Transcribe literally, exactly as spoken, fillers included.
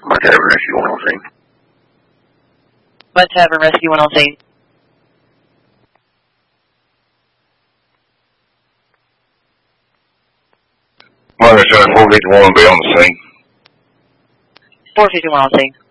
My Tavern Rescue one on scene. My Tavern Rescue one on scene. My Rescue four fifty-one will be on the scene. four fifty-one on scene.